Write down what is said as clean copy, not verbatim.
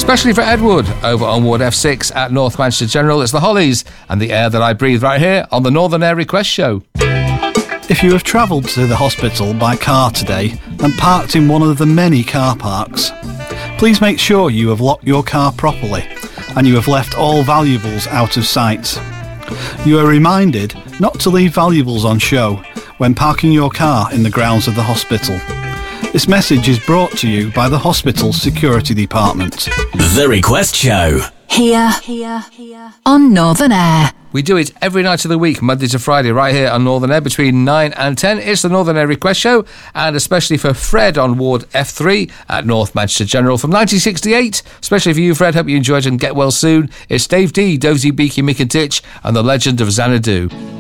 Especially for Edward over on Ward F6 at North Manchester General. It's the Hollies and The Air That I Breathe right here on the Northern Air Request Show. If you have travelled to the hospital by car today and parked in one of the many car parks, please make sure you have locked your car properly and you have left all valuables out of sight. You are reminded not to leave valuables on show when parking your car in the grounds of the hospital. This message is brought to you by the hospital security department. The Request Show. Here on Northern Air. We do it every night of the week, Monday to Friday, right here on Northern Air between 9 and 10. It's the Northern Air Request Show, and especially for Fred on Ward F3 at North Manchester General from 1968. Especially for you, Fred. Hope you enjoyed it and get well soon. It's Dave D, Dozy Beaky, Mick and Titch, and the legend of Xanadu.